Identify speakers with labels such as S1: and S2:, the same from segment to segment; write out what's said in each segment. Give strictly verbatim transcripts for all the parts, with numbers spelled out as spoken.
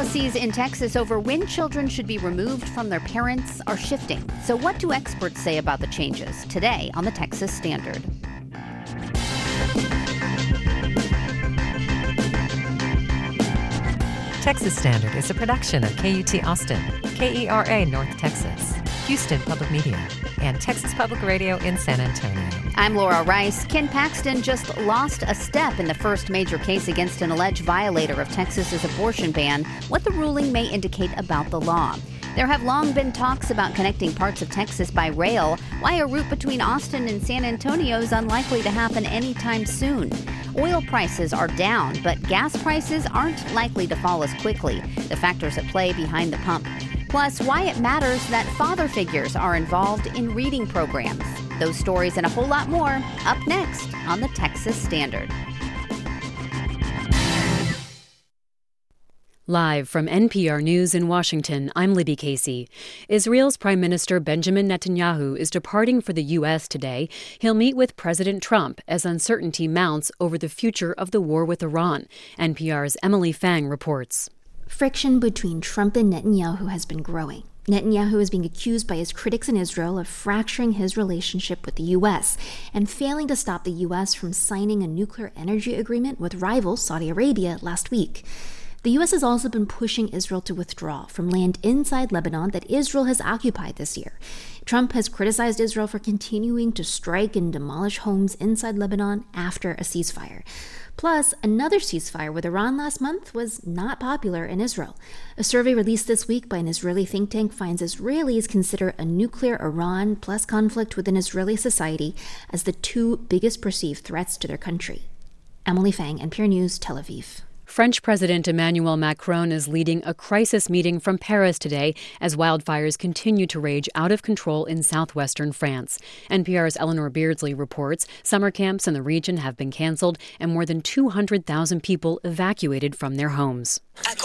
S1: Policies in Texas over when children should be removed from their parents are shifting. So what do experts say about the changes? Today on the Texas Standard.
S2: Texas Standard is a production of K U T Austin, K E R A North Texas, Houston Public Media, and Texas Public Radio in San Antonio.
S1: I'm Laura Rice. Ken Paxton just lost a step in the first major case against an alleged violator of Texas's abortion ban, what the ruling may indicate about the law. There have long been talks about connecting parts of Texas by rail, why a route between Austin and San Antonio is unlikely to happen anytime soon. Oil prices are down, but gas prices aren't likely to fall as quickly, the factors at play behind the pump. Plus, why it matters that father figures are involved in reading programs. Those stories and a whole lot more up next on the Texas Standard.
S3: Live from N P R News in Washington, I'm Libby Casey. Israel's Prime Minister Benjamin Netanyahu is departing for the U S today. He'll meet with President Trump as uncertainty mounts over the future of the war with Iran. N P R's Emily Fang reports.
S4: Friction between Trump and Netanyahu has been growing. Netanyahu is being accused by his critics in Israel of fracturing his relationship with the U S and failing to stop the U S from signing a nuclear energy agreement with rival Saudi Arabia last week. The U S has also been pushing Israel to withdraw from land inside Lebanon that Israel has occupied this year. Trump has criticized Israel for continuing to strike and demolish homes inside Lebanon after a ceasefire. Plus, another ceasefire with Iran last month was not popular in Israel. A survey released this week by an Israeli think tank finds Israelis consider a nuclear Iran plus conflict within Israeli society as the two biggest perceived threats to their country. Emily Fang, N P R News, Tel Aviv.
S3: French President Emmanuel Macron is leading a crisis meeting from Paris today as wildfires continue to rage out of control in southwestern France. N P R's Eleanor Beardsley reports summer camps in the region have been canceled and more than two hundred thousand people evacuated from their homes.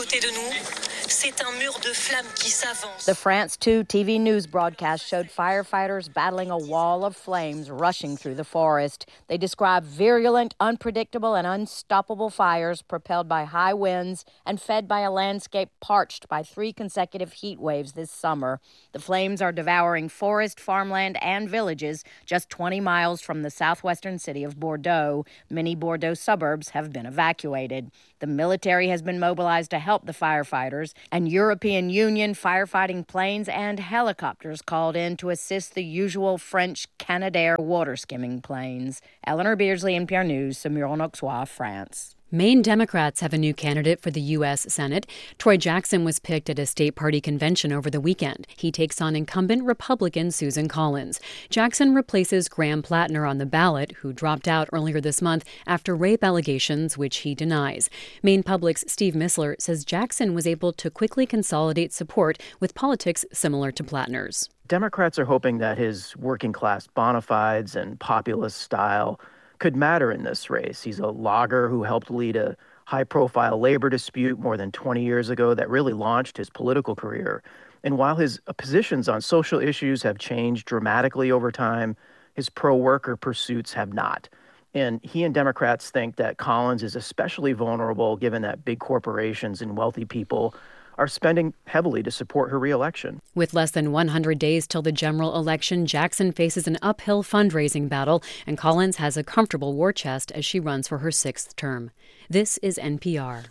S5: The France two T V news broadcast showed firefighters battling a wall of flames rushing through the forest. They described virulent, unpredictable, and unstoppable fires propelled by high winds and fed by a landscape parched by three consecutive heat waves this summer. The flames are devouring forest, farmland, and villages just twenty miles from the southwestern city of Bordeaux. Many Bordeaux suburbs have been evacuated. The military has been mobilized to help the firefighters, and European Union firefighting planes and helicopters called in to assist the usual French Canadair water skimming planes. Eleanor Beardsley, N P R News, Saumur-en-Auxois, France.
S3: Maine Democrats have a new candidate for the U S Senate. Troy Jackson was picked at a state party convention over the weekend. He takes on incumbent Republican Susan Collins. Jackson replaces Graham Plattner on the ballot, who dropped out earlier this month after rape allegations, which he denies. Maine Public's Steve Missler says Jackson was able to quickly consolidate support with politics similar to Plattner's.
S6: Democrats are hoping that his working-class bona fides and populist style could matter in this race. He's a logger who helped lead a high-profile labor dispute more than twenty years ago that really launched his political career. And while his positions on social issues have changed dramatically over time, his pro-worker pursuits have not. And he and Democrats think that Collins is especially vulnerable given that big corporations and wealthy people are spending heavily to support her reelection.
S3: With less than one hundred days till the general election, Jackson faces an uphill fundraising battle, and Collins has a comfortable war chest as she runs for her sixth term. This is N P R.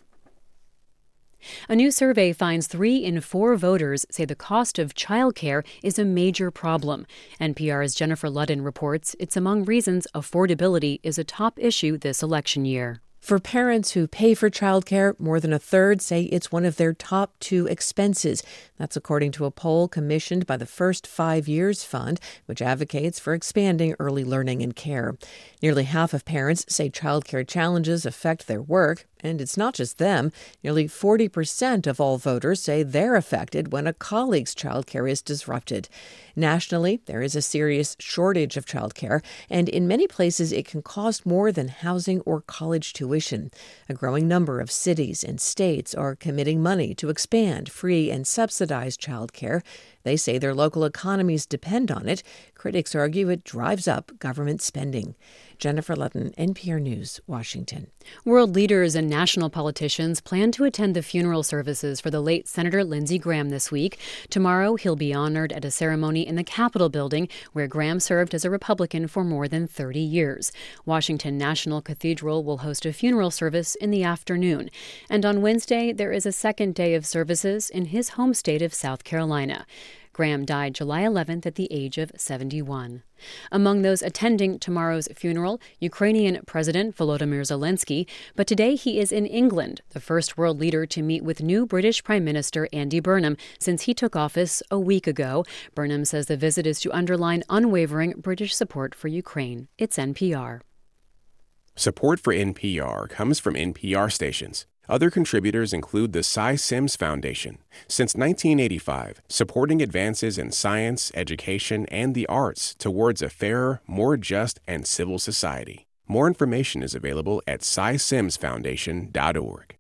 S3: A new survey finds three in four voters say the cost of childcare is a major problem. N P R's Jennifer Ludden reports it's among reasons affordability is a top issue this election year.
S7: For parents who pay for childcare, more than a third say it's one of their top two expenses. That's according to a poll commissioned by the First Five Years Fund, which advocates for expanding early learning and care. Nearly half of parents say childcare challenges affect their work. And it's not just them. Nearly forty percent of all voters say they're affected when a colleague's childcare is disrupted. Nationally, there is a serious shortage of childcare, and in many places it can cost more than housing or college tuition. A growing number of cities and states are committing money to expand free and subsidized childcare. They say their local economies depend on it. Critics argue it drives up government spending. Jennifer Ludden, N P R News, Washington.
S3: World leaders and national politicians plan to attend the funeral services for the late Senator Lindsey Graham this week. Tomorrow, he'll be honored at a ceremony in the Capitol building, where Graham served as a Republican for more than thirty years. Washington National Cathedral will host a funeral service in the afternoon. And on Wednesday, there is a second day of services in his home state of South Carolina. Graham died July eleventh at the age of seventy-one. Among those attending tomorrow's funeral, Ukrainian President Volodymyr Zelensky, but today he is in England, the first world leader to meet with new British Prime Minister Andy Burnham since he took office a week ago. Burnham says the visit is to underline unwavering British support for Ukraine. It's N P R.
S8: Support for N P R comes from N P R stations. Other contributors include the Cy Sims Foundation. Since nineteen eighty-five, supporting advances in science, education, and the arts towards a fairer, more just, and civil society. More information is available at cy sims foundation dot org.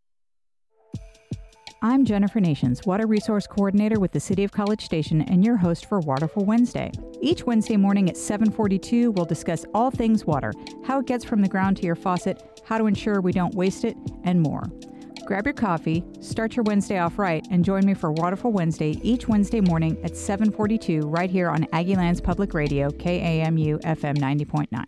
S9: I'm Jennifer Nations, Water Resource Coordinator with the City of College Station and your host for Waterful Wednesday. Each Wednesday morning at seven forty-two, we'll discuss all things water, how it gets from the ground to your faucet, how to ensure we don't waste it, and more. Grab your coffee, start your Wednesday off right, and join me for Waterful Wednesday each Wednesday morning at seven forty-two right here on Aggieland's Public Radio, K A M U F M ninety point nine.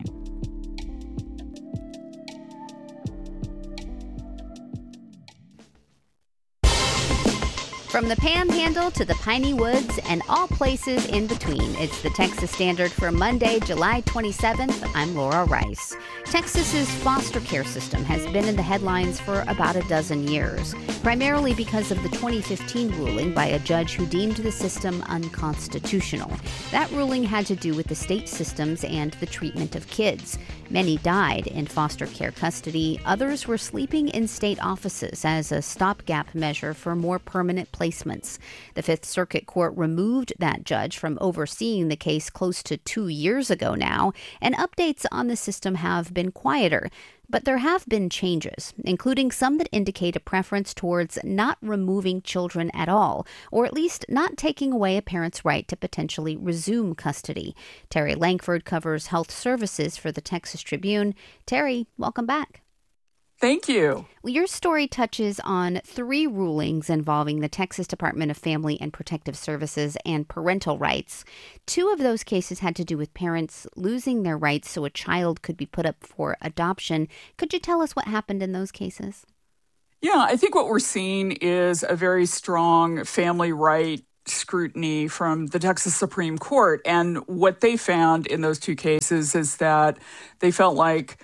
S1: From the Panhandle to the Piney Woods and all places in between, it's the Texas Standard for Monday, July twenty-seventh. I'm Laura Rice. Texas's foster care system has been in the headlines for about a dozen years, primarily because of the twenty fifteen ruling by a judge who deemed the system unconstitutional. That ruling had to do with the state systems and the treatment of kids. Many died in foster care custody. Others were sleeping in state offices as a stopgap measure for more permanent placements. The Fifth Circuit Court removed that judge from overseeing the case close to two years ago now, and updates on the system have been quieter. But there have been changes, including some that indicate a preference towards not removing children at all, or at least not taking away a parent's right to potentially resume custody. Terry Langford covers health services for the Texas Tribune. Terry, welcome back.
S10: Thank you.
S1: Well, your story touches on three rulings involving the Texas Department of Family and Protective Services and parental rights. Two of those cases had to do with parents losing their rights so a child could be put up for adoption. Could you tell us what happened in those cases?
S10: Yeah, I think what we're seeing is a very strong family right scrutiny from the Texas Supreme Court. And what they found in those two cases is that they felt like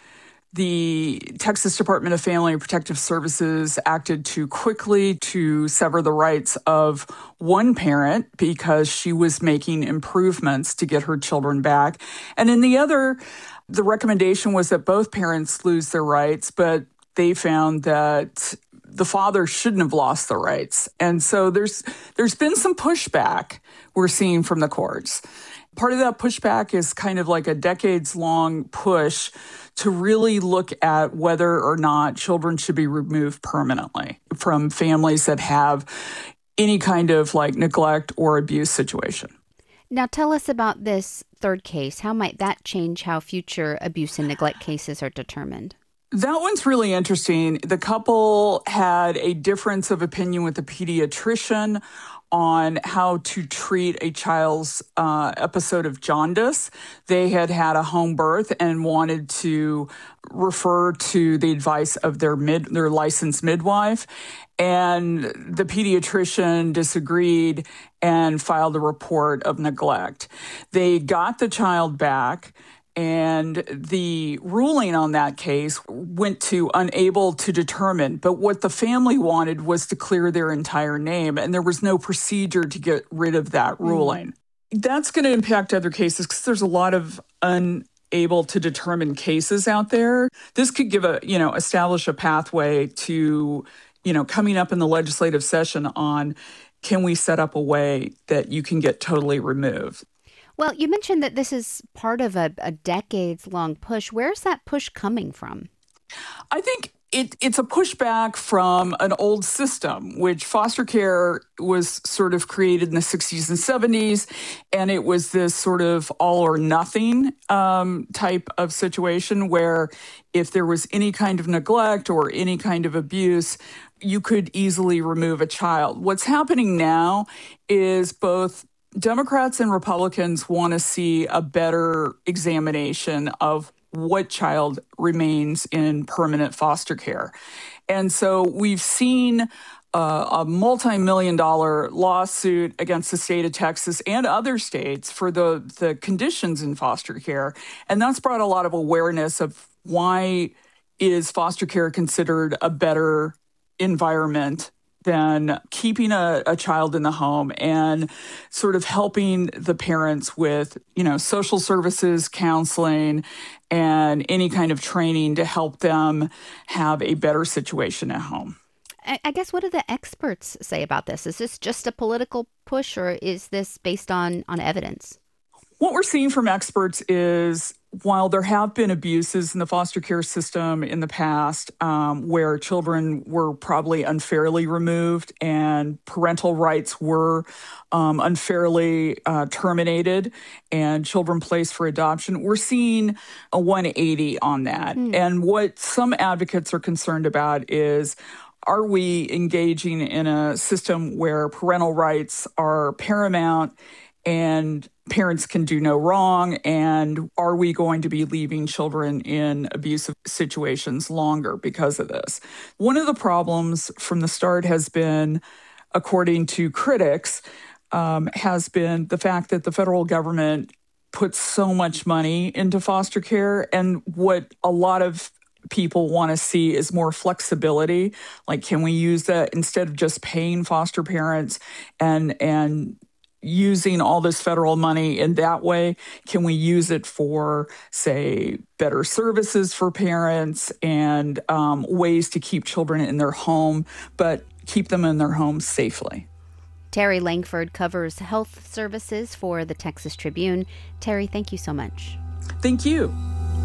S10: the Texas Department of Family and Protective Services acted too quickly to sever the rights of one parent because she was making improvements to get her children back. And in the other, the recommendation was that both parents lose their rights, but they found that the father shouldn't have lost the rights. And so there's there's been some pushback we're seeing from the courts. Part of that pushback is kind of like a decades-long push to really look at whether or not children should be removed permanently from families that have any kind of like neglect or abuse situation.
S1: Now tell us about this third case. How might that change how future abuse and neglect cases are determined?
S10: That one's really interesting. The couple had a difference of opinion with the pediatrician on how to treat a child's uh, episode of jaundice. They had had a home birth and wanted to refer to the advice of their mid, their licensed midwife. And the pediatrician disagreed and filed a report of neglect. They got the child back, and the ruling on that case went to unable to determine. But what the family wanted was to clear their entire name, and there was no procedure to get rid of that ruling. Mm-hmm. That's going to impact other cases because there's a lot of unable to determine cases out there. This could give a, you know, establish a pathway to, you know, coming up in the legislative session on, can we set up a way that you can get totally removed?
S1: Well, you mentioned that this is part of a, a decades-long push. Where's that push coming from?
S10: I think it, it's a pushback from an old system, which foster care was sort of created in the sixties and seventies, and it was this sort of all or nothing um, type of situation where if there was any kind of neglect or any kind of abuse, you could easily remove a child. What's happening now is both Democrats and Republicans want to see a better examination of what child remains in permanent foster care. And so we've seen uh, a multi-million dollar lawsuit against the state of Texas and other states for the, the conditions in foster care. And that's brought a lot of awareness of why is foster care considered a better environment than keeping a, a child in the home and sort of helping the parents with, you know, social services, counseling, and any kind of training to help them have a better situation at home.
S1: I guess, what do the experts say about this? Is this just a political push, or is this based on, on evidence?
S10: What we're seeing from experts is, while there have been abuses in the foster care system in the past, um, where children were probably unfairly removed and parental rights were um, unfairly uh, terminated and children placed for adoption, we're seeing a one eighty on that. Mm. And what some advocates are concerned about is, are we engaging in a system where parental rights are paramount and parents can do no wrong? And are we going to be leaving children in abusive situations longer because of this? One of the problems from the start has been, according to critics, um, has been the fact that the federal government puts so much money into foster care. And what a lot of people want to see is more flexibility. Like, can we use that instead of just paying foster parents and and using all this federal money in that way? Can we use it for, say, better services for parents and um, ways to keep children in their home, but keep them in their homes safely?
S1: Terry Langford covers health services for the Texas Tribune. Terry, thank you so much.
S10: Thank you.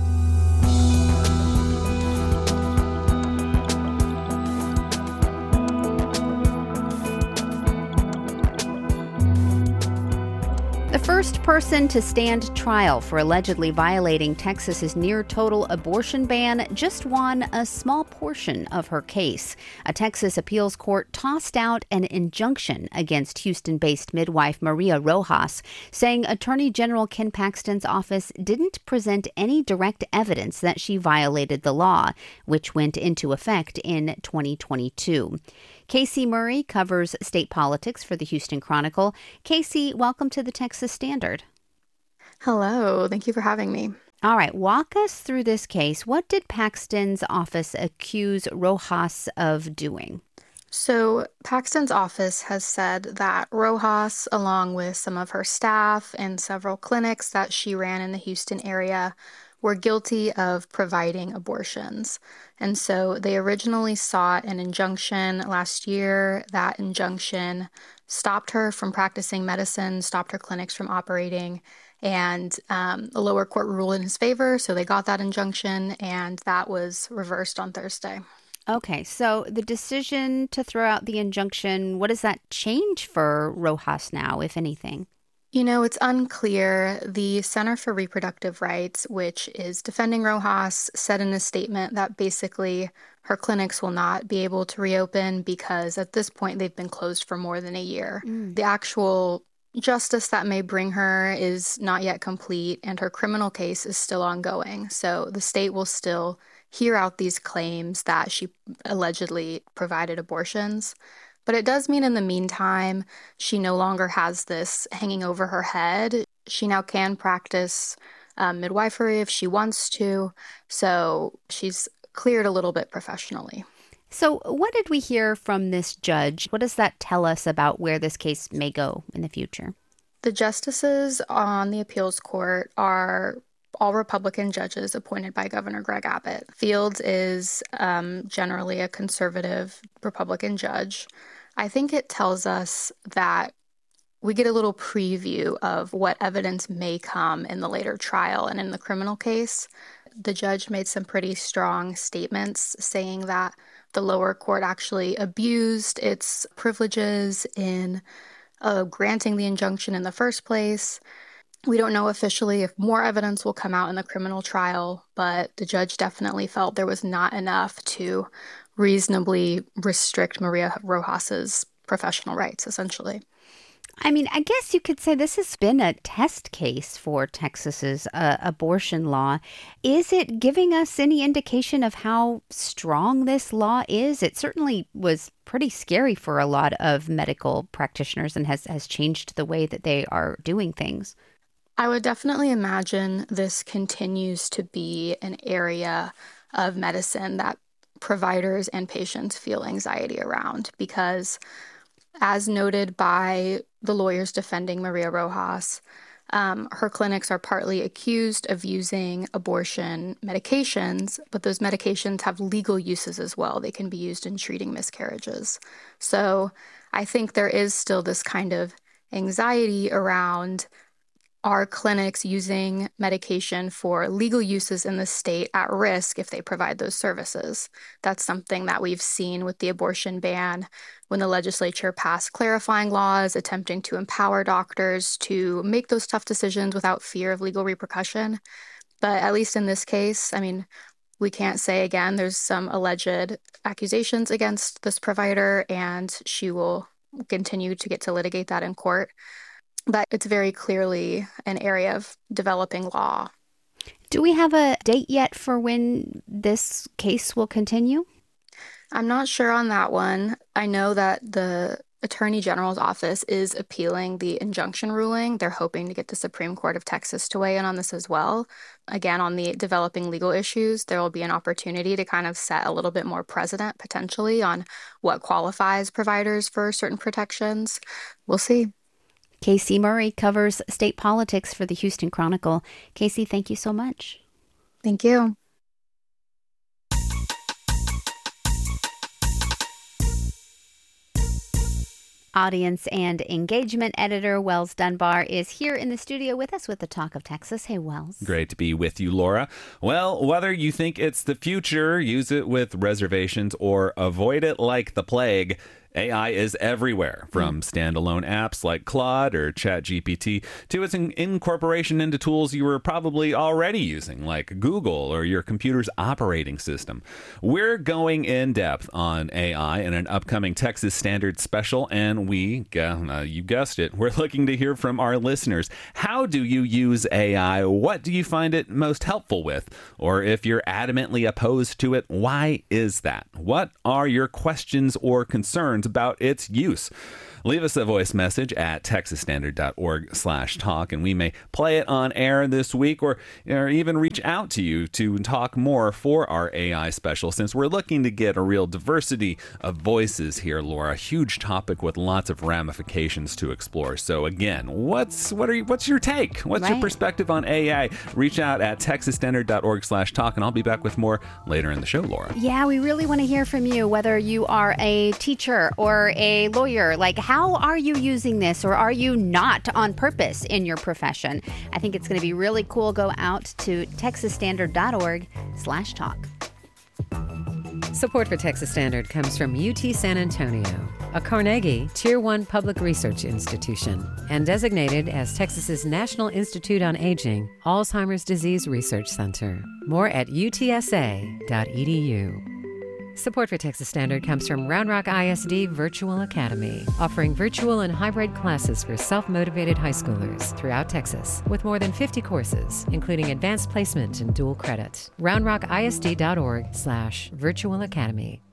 S1: The first person to stand trial for allegedly violating Texas's near-total abortion ban just won a small portion of her case. A Texas appeals court tossed out an injunction against Houston-based midwife Maria Rojas, saying Attorney General Ken Paxton's office didn't present any direct evidence that she violated the law, which went into effect in twenty twenty-two. Casey Murray covers state politics for the Houston Chronicle. Casey, welcome to the Texas Standard.
S11: Hello. Thank you for having me.
S1: All right. Walk us through this case. What did Paxton's office accuse Rojas of doing?
S11: So Paxton's office has said that Rojas, along with some of her staff and several clinics that she ran in the Houston area, were guilty of providing abortions. And so they originally sought an injunction last year. That injunction stopped her from practicing medicine, stopped her clinics from operating, and um, a lower court ruled in his favor. So they got that injunction, and that was reversed on Thursday.
S1: Okay, so the decision to throw out the injunction, what does that change for Rojas now, if anything?
S11: You know, it's unclear. The Center for Reproductive Rights, which is defending Rojas, said in a statement that basically her clinics will not be able to reopen because at this point they've been closed for more than a year. Mm. The actual justice that may bring her is not yet complete, and her criminal case is still ongoing. So the state will still hear out these claims that she allegedly provided abortions. But it does mean in the meantime, she no longer has this hanging over her head. She now can practice um, midwifery if she wants to. So she's cleared a little bit professionally.
S1: So what did we hear from this judge? What does that tell us about where this case may go in the future?
S11: The justices on the appeals court are all Republican judges appointed by Governor Greg Abbott. Fields is um, generally a conservative Republican judge. I think it tells us that we get a little preview of what evidence may come in the later trial. And in the criminal case, the judge made some pretty strong statements saying that the lower court actually abused its privileges in uh, granting the injunction in the first place. We don't know officially if more evidence will come out in the criminal trial, but the judge definitely felt there was not enough to reasonably restrict Maria Rojas's professional rights, essentially.
S1: I mean, I guess you could say this has been a test case for Texas's uh, abortion law. Is it giving us any indication of how strong this law is? It certainly was pretty scary for a lot of medical practitioners and has, has changed the way that they are doing things.
S11: I would definitely imagine this continues to be an area of medicine that providers and patients feel anxiety around because, as noted by the lawyers defending Maria Rojas, um, her clinics are partly accused of using abortion medications, but those medications have legal uses as well. They can be used in treating miscarriages. So I think there is still this kind of anxiety around, are clinics using medication for legal uses in the state at risk if they provide those services? That's something that we've seen with the abortion ban when the legislature passed clarifying laws attempting to empower doctors to make those tough decisions without fear of legal repercussion. But at least in this case, I mean, we can't say again, there's some alleged accusations against this provider, and she will continue to get to litigate that in court. But it's very clearly an area of developing law.
S1: Do we have a date yet for when this case will continue?
S11: I'm not sure on that one. I know that the Attorney General's office is appealing the injunction ruling. They're hoping to get the Supreme Court of Texas to weigh in on this as well. Again, on the developing legal issues, there will be an opportunity to kind of set a little bit more precedent potentially on what qualifies providers for certain protections. We'll see.
S1: Casey Murray covers state politics for the Houston Chronicle. Casey, thank you so much.
S11: Thank you.
S1: Audience and engagement editor Wells Dunbar is here in the studio with us with the Talk of Texas. Hey, Wells.
S12: Great to be with you, Laura. Well, whether you think it's the future, use it with reservations, or avoid it like the plague, A I is everywhere, from standalone apps like Claude or ChatGPT to its in- incorporation into tools you were probably already using, like Google or your computer's operating system. We're going in depth on A I in an upcoming Texas Standard special, and we, uh, you guessed it, we're looking to hear from our listeners. How do you use A I? What do you find it most helpful with? Or if you're adamantly opposed to it, why is that? What are your questions or concerns about its use? Leave us a voice message at texas standard dot org slash talk, and we may play it on air this week, or, or even reach out to you to talk more for our A I special, since we're looking to get a real diversity of voices here, Laura. A huge topic with lots of ramifications to explore. So again, what's what are you, what's your take? What's right. your perspective on A I? Reach out at texas standard dot org slash talk, and I'll be back with more later in the show, Laura.
S1: Yeah, we really want to hear from you, whether you are a teacher or a lawyer. Like, how How are you using this, or are you not on purpose in your profession? I think it's going to be really cool. Go out to texas standard dot org slash talk.
S2: Support for Texas Standard comes from U T San Antonio, a Carnegie Tier one public research institution, and designated as Texas's National Institute on Aging Alzheimer's Disease Research Center. More at U T S A dot E D U. Support for Texas Standard comes from Round Rock I S D Virtual Academy, offering virtual and hybrid classes for self-motivated high schoolers throughout Texas, with more than fifty courses, including advanced placement and dual credit. round rock I S D dot org slash virtual academy.